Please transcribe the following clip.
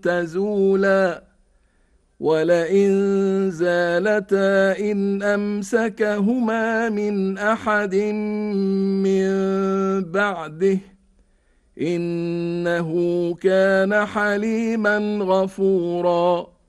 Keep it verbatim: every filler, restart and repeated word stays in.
تزولا ولئن زالتا إن أمسكهما من أحد من بعده إنه كان حليما غفورا.